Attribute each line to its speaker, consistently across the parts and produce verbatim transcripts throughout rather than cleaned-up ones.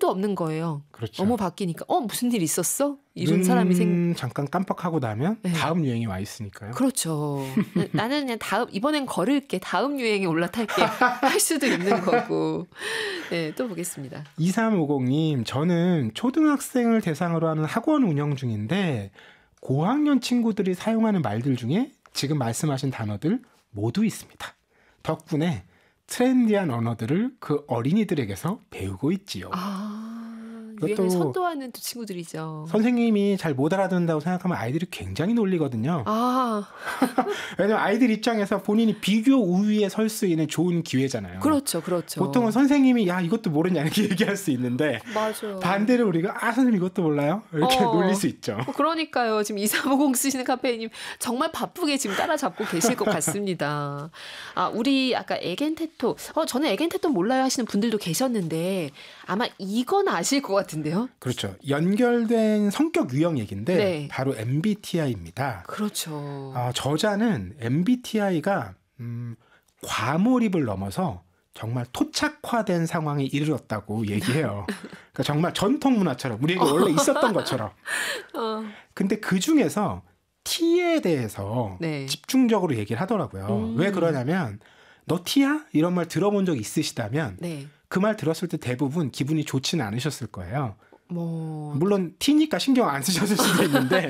Speaker 1: 수도 없는 거예요.
Speaker 2: 그렇죠.
Speaker 1: 너무 바뀌니까 어 무슨 일 있었어? 이런
Speaker 2: 눈
Speaker 1: 사람이 생
Speaker 2: 잠깐 깜빡하고 나면
Speaker 1: 네.
Speaker 2: 다음 유행이 와 있으니까요.
Speaker 1: 그렇죠. 나는 그냥 다음 이번엔 걸을게. 다음 유행에 올라탈게 할 수도 있는 거고. 네, 또 보겠습니다.
Speaker 2: 이삼오공님 저는 초등학생을 대상으로 하는 학원 운영 중인데 고학년 친구들이 사용하는 말들 중에 지금 말씀하신 단어들 모두 있습니다. 덕분에 트렌디한 언어들을 그 어린이들에게서 배우고 있지요.
Speaker 1: 아,
Speaker 2: 그것도
Speaker 1: 유행을 선도하는 또 친구들이죠.
Speaker 2: 선생님이 잘 못 알아듣는다고 생각하면 아이들이 굉장히 놀리거든요.
Speaker 1: 아,
Speaker 2: 왜냐면 아이들 입장에서 본인이 비교 우위에 설 수 있는 좋은 기회잖아요.
Speaker 1: 그렇죠, 그렇죠.
Speaker 2: 보통은 선생님이 야 이것도 모르냐 이렇게 얘기할 수 있는데
Speaker 1: 맞아.
Speaker 2: 반대로 우리가 아 선생님 이것도 몰라요? 이렇게
Speaker 1: 어.
Speaker 2: 놀릴 수 있죠.
Speaker 1: 어, 그러니까요. 지금 이삼오공 쓰시는 카페님 정말 바쁘게 지금 따라잡고 계실 것 같습니다. 아, 우리 아까 에겐테토, 어, 저는 에겐테토 몰라요 하시는 분들도 계셨는데 아마 이건 아실 것 같은데요.
Speaker 2: 그렇죠. 연결된 성격 유형 얘기인데
Speaker 1: 네.
Speaker 2: 바로 엠비티아이입니다.
Speaker 1: 그렇죠.
Speaker 2: 아, 저자는 엠비티아이가 음, 과몰입을 넘어서 정말 토착화된 상황에 이르렀다고 얘기해요. 그러니까 정말 전통 문화처럼 우리에게 원래 있었던 것처럼.
Speaker 1: 어.
Speaker 2: 근데 그 중에서 T에 대해서
Speaker 1: 네.
Speaker 2: 집중적으로 얘기를 하더라고요.
Speaker 1: 음.
Speaker 2: 왜 그러냐면 너 T야? 이런 말 들어본 적 있으시다면
Speaker 1: 네.
Speaker 2: 그 말 들었을 때 대부분 기분이 좋지는 않으셨을 거예요.
Speaker 1: 뭐
Speaker 2: 물론 T니까 신경 안 쓰셨을 수도 있는데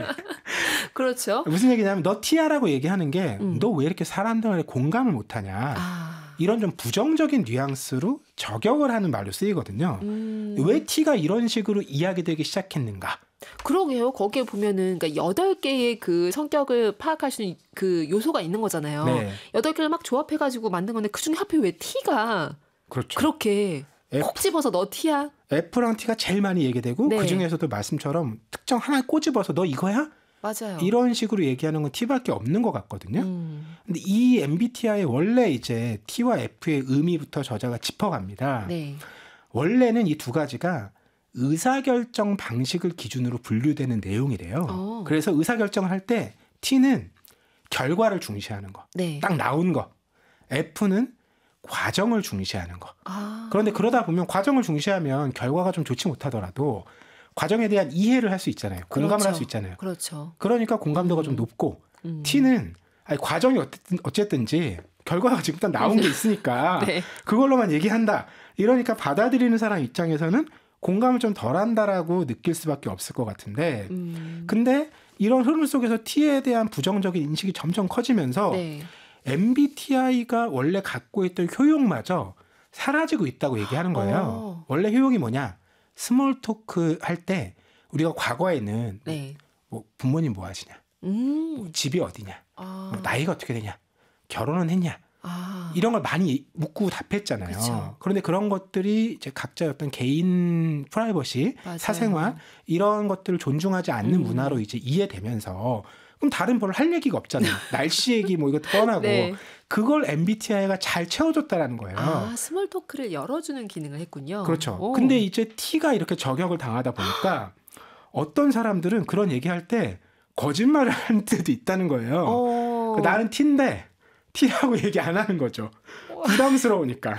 Speaker 1: 그렇죠.
Speaker 2: 무슨 얘기냐면 너 T야라고 얘기하는 게 너 왜
Speaker 1: 음.
Speaker 2: 이렇게 사람들에 공감을 못하냐.
Speaker 1: 아.
Speaker 2: 이런 좀 부정적인 뉘앙스로 저격을 하는 말로 쓰이거든요.
Speaker 1: 음.
Speaker 2: 왜 T가 이런 식으로 이야기되기 시작했는가?
Speaker 1: 그러게요. 거기에 보면은 그러니까 여덟 개의 그 성격을 파악할 수 있는 그 요소가 있는 거잖아요.
Speaker 2: 네.
Speaker 1: 여덟 개를 막 조합해 가지고 만든 건데 그중에 하필 왜 T가
Speaker 2: 그렇죠.
Speaker 1: 그렇게
Speaker 2: F,
Speaker 1: 콕 집어서 너 T야?
Speaker 2: F랑 T가 제일 많이 얘기되고
Speaker 1: 네.
Speaker 2: 그중에서도 말씀처럼 특정 하나에 꼬집어서 너 이거야?
Speaker 1: 맞아요.
Speaker 2: 이런 식으로 얘기하는 건 T밖에 없는 것 같거든요.
Speaker 1: 음.
Speaker 2: 근데 이 엠비티아이 원래 이제 T와 F의 의미부터 저자가 짚어갑니다.
Speaker 1: 네.
Speaker 2: 원래는 이 두 가지가 의사결정 방식을 기준으로 분류되는 내용이래요.
Speaker 1: 어.
Speaker 2: 그래서 의사결정을 할 때 T는 결과를 중시하는 거,
Speaker 1: 네.
Speaker 2: 딱 나온 거. F는 과정을 중시하는 거.
Speaker 1: 아.
Speaker 2: 그런데 그러다 보면 과정을 중시하면 결과가 좀 좋지 못하더라도 과정에 대한 이해를 할 수 있잖아요. 공감을
Speaker 1: 그렇죠.
Speaker 2: 할 수 있잖아요.
Speaker 1: 그렇죠.
Speaker 2: 그러니까 공감도가
Speaker 1: 음.
Speaker 2: 좀 높고
Speaker 1: 음.
Speaker 2: T는 아니, 과정이 어쨌든, 어쨌든지 결과가 지금 딱 나온 게 있으니까
Speaker 1: 네.
Speaker 2: 그걸로만 얘기한다. 이러니까 받아들이는 사람 입장에서는 공감을 좀 덜한다라고 느낄 수밖에 없을 것 같은데
Speaker 1: 음.
Speaker 2: 근데 이런 흐름 속에서 T에 대한 부정적인 인식이 점점 커지면서
Speaker 1: 네.
Speaker 2: 엠비티아이가 원래 갖고 있던 효용마저 사라지고 있다고 얘기하는 거예요.
Speaker 1: 어.
Speaker 2: 원래 효용이 뭐냐? 스몰 토크 할 때 우리가 과거에는
Speaker 1: 네.
Speaker 2: 뭐 부모님 뭐 하시냐?
Speaker 1: 음.
Speaker 2: 뭐 집이 어디냐?
Speaker 1: 아.
Speaker 2: 뭐 나이가 어떻게 되냐? 결혼은 했냐?
Speaker 1: 아.
Speaker 2: 이런 걸 많이 묻고 답했잖아요.
Speaker 1: 그쵸.
Speaker 2: 그런데 그런 것들이 이제 각자의 어떤 개인 프라이버시,
Speaker 1: 맞아요.
Speaker 2: 사생활 이런 것들을 존중하지 않는
Speaker 1: 음.
Speaker 2: 문화로 이제 이해되면서 그럼 다른 별 할 얘기가 없잖아요. 날씨 얘기 뭐 이것도 뻔하고
Speaker 1: 네.
Speaker 2: 그걸 엠비티아이가 잘 채워줬다라는 거예요.
Speaker 1: 아, 스몰 토크를 열어주는 기능을 했군요.
Speaker 2: 그렇죠.
Speaker 1: 오.
Speaker 2: 근데 이제 T가 이렇게 저격을 당하다 보니까 어떤 사람들은 그런 얘기할 때 거짓말을 하는 때도 있다는 거예요.
Speaker 1: 어.
Speaker 2: 그 나는 T인데 T하고 얘기 안 하는 거죠. 부담스러우니까.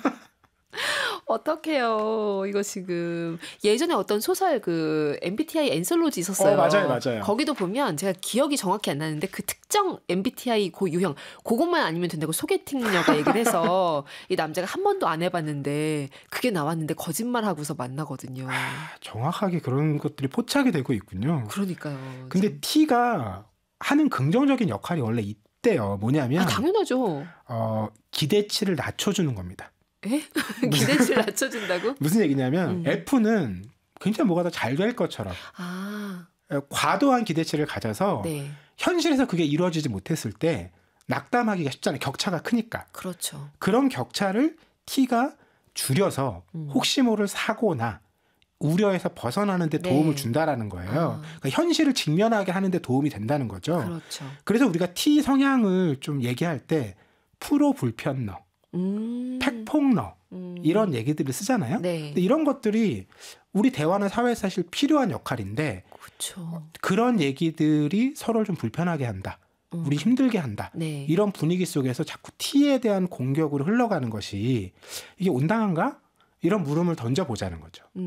Speaker 1: 어떡해요. 이거 지금 예전에 어떤 소설 그 엠비티아이 엔솔로지 있었어요.
Speaker 2: 어, 맞아요, 맞아요.
Speaker 1: 거기도 보면 제가 기억이 정확히 안 나는데 그 특정 엠비티아이 그 유형 그것만 아니면 된다고 소개팅녀가 얘기를 해서 이 남자가 한 번도 안 해봤는데 그게 나왔는데 거짓말하고서 만나거든요.
Speaker 2: 아, 정확하게 그런 것들이 포착이 되고 있군요.
Speaker 1: 그러니까요.
Speaker 2: 근데
Speaker 1: 참.
Speaker 2: T가 하는 긍정적인 역할이 원래 있대요. 뭐냐면
Speaker 1: 아, 당연하죠.
Speaker 2: 어, 기대치를 낮춰주는 겁니다.
Speaker 1: 에? 기대치를 낮춰준다고?
Speaker 2: 무슨 얘기냐면
Speaker 1: 음.
Speaker 2: F는 굉장히 뭐가 더 잘 될 것처럼
Speaker 1: 아,
Speaker 2: 과도한 기대치를 가져서
Speaker 1: 네.
Speaker 2: 현실에서 그게 이루어지지 못했을 때 낙담하기가 쉽잖아요. 격차가 크니까.
Speaker 1: 그렇죠.
Speaker 2: 그런 격차를 T가 줄여서
Speaker 1: 음.
Speaker 2: 혹시 모를 사고나 우려에서 벗어나는 데
Speaker 1: 네.
Speaker 2: 도움을 준다라는 거예요.
Speaker 1: 아.
Speaker 2: 그러니까 현실을 직면하게 하는 데 도움이 된다는 거죠.
Speaker 1: 그렇죠.
Speaker 2: 그래서 우리가 T 성향을 좀 얘기할 때 프로 불편너,
Speaker 1: 음.
Speaker 2: 팩폭너
Speaker 1: 음.
Speaker 2: 이런 얘기들을 쓰잖아요.
Speaker 1: 네.
Speaker 2: 근데 이런 것들이 우리 대화나 사회에 사실 필요한 역할인데
Speaker 1: 그렇죠.
Speaker 2: 그런 얘기들이 서로를 좀 불편하게 한다.
Speaker 1: 음.
Speaker 2: 우리 힘들게 한다.
Speaker 1: 네.
Speaker 2: 이런 분위기 속에서 자꾸 T에 대한 공격으로 흘러가는 것이 이게 온당한가? 이런 물음을 던져보자는 거죠.
Speaker 1: 음.